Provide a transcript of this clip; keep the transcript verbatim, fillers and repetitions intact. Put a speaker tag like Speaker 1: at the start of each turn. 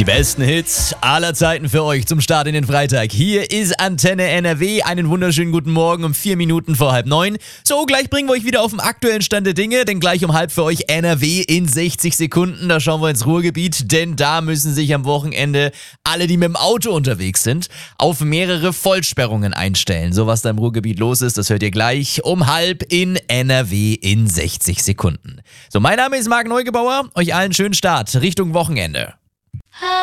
Speaker 1: besten Hits aller Zeiten für euch zum Start in den Freitag. Hier ist Antenne N R W. Einen wunderschönen guten Morgen um vier Minuten vor halb neun. So, gleich bringen wir euch wieder auf den aktuellen Stand der Dinge, denn gleich um halb für euch N R W in sechzig Sekunden. Da schauen wir ins Ruhrgebiet, denn da müssen sich am Wochenende alle, die mit dem Auto unterwegs sind, auf mehrere Vollsperrungen einstellen. So, was da im Ruhrgebiet los ist, das hört ihr gleich um halb in N R W in sechzig Sekunden. So, mein Name ist Marc Neugebauer. Euch allen schönen Start Richtung Wochenende.